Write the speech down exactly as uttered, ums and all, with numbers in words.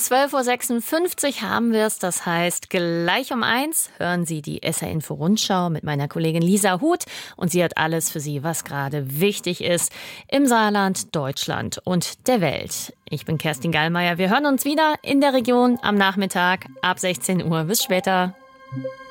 zwölf Uhr sechsundfünfzig haben wir es. Das heißt, gleich um eins hören Sie die S R-Info-Rundschau mit meiner Kollegin Lisa Huth. Und sie hat alles für Sie, was gerade wichtig ist im Saarland, Deutschland und der Welt. Ich bin Kerstin Gallmeier. Wir hören uns wieder in der Region am Nachmittag ab sechzehn Uhr. Bis später.